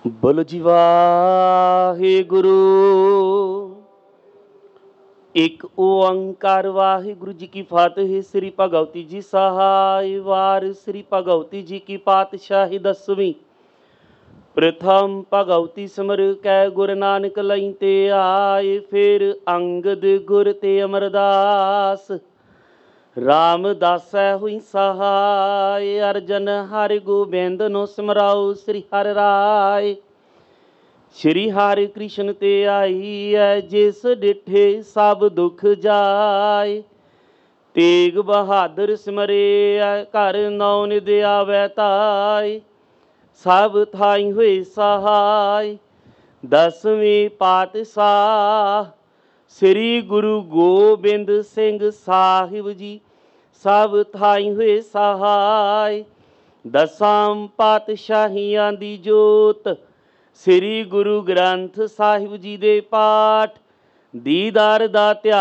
ਬੋਲੋ ਜੀ ਵਾਹਿਗੁਰੂ। ਇੱਕ ਓੰਕਾਰ ਵਾਹਿਗੁਰੂ ਜੀ ਕੀ ਫਤਿਹ। ਸ੍ਰੀ ਭਗਵਤੀ ਜੀ ਸਹਾਇ ਵਾਰ ਸ੍ਰੀ ਭਗਵਤੀ ਜੀ ਕੀ ਪਾਤਸ਼ਾਹੀ ਦਸਵੀਂ। ਪ੍ਰਥਮ ਭਗਵਤੀ ਸਿਮਰ ਕੈ ਗੁਰ ਨਾਨਕ ਲਈ ਤੇ ਆਏ। ਫਿਰ ਅੰਗਦ ਗੁਰ ਤੇ ਅਮਰਦਾਸ ਰਾਮਦਾਸੈ ਹੋਈ ਸਹਾਇ। ਅਰਜਨ ਹਰਿ ਗੋਬਿੰਦ ਨੂੰ ਸਿਮਰਾਓ ਸ੍ਰੀ ਹਰਿ ਰਾਏ। ਸ਼੍ਰੀ ਹਰਿ ਕ੍ਰਿਸ਼ਨ ਤੇ ਆਈ ਐ ਜਿਸ ਡਿਠੇ ਸਭ ਦੁਖ ਜਾਏ। ਤੇਗ ਬਹਾਦਰ ਸਿਮਰੇ ਐ ਘਰ ਨੌ ਨਿਧ ਆਵੈ ਤਾਏ। ਸਭ ਥਾਈ ਹੋਏ ਸਹਾਇ ਦਸਵੇਂ ਪਾਤਸ਼ਾਹ ਸ੍ਰੀ ਗੁਰੂ ਗੋਬਿੰਦ ਸਿੰਘ ਸਾਹਿਬ ਜੀ। ਸਭ ਥਾਈ ਹੋਏ ਸਹਾਇ ਦਸਾਂ ਪਾਤਸ਼ਾਹੀਆਂ ਦੀ ਜੋਤ। ਸ੍ਰੀ ਗੁਰੂ ਗ੍ਰੰਥ ਸਾਹਿਬ ਜੀ ਦੇ ਪਾਠ ਦੀਦਾਰ ਦਾ ਧਿਆਨ